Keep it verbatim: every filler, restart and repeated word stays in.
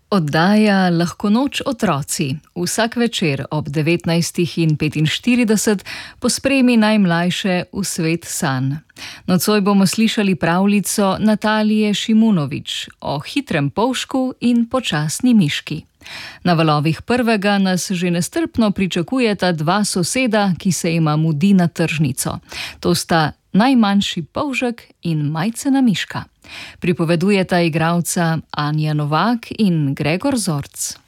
Oddaja Lahko noč otroci vsak večer ob devetnajstih in petinštirideset pospremi najmlajše v svet sanj. Nocoj bomo slišali pravljico Natalije Šimunović o hitrem polžku in počasni miški. Na valovih prvega nas že nestrpno pričakujeta dva soseda, ki se jima mudi na tržnico. To sta najmanjši polžek in majcena miška. Pripovedujeta igralca Anja Novak in Gregor Zorc.